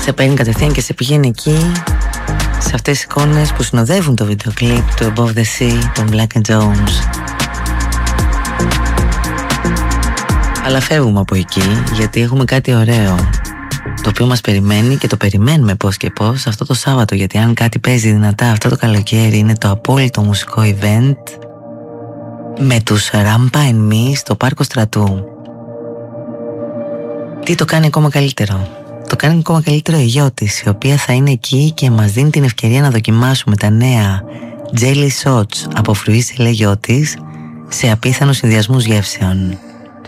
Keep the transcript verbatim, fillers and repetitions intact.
σε παίρνει κατευθείαν και σε πηγαίνει εκεί, σε αυτές τις εικόνες που συνοδεύουν το βίντεο κλιπ του Above the Sea των Black and Jones. Αλλά φεύγουμε από εκεί, γιατί έχουμε κάτι ωραίο, το οποίο μας περιμένει και το περιμένουμε πώς και πώς αυτό το Σάββατο, γιατί αν κάτι παίζει δυνατά αυτό το καλοκαίρι είναι το απόλυτο μουσικό event με τους Ράμπα εν Μη στο Πάρκο Στρατού. Τι το κάνει ακόμα καλύτερο? Το κάνει ακόμα καλύτερο η γιο της, η οποία θα είναι εκεί και μας δίνει την ευκαιρία να δοκιμάσουμε τα νέα Jelly Shots από φρουί ζελέ γιο της σε απίθανους συνδυασμούς γεύσεων.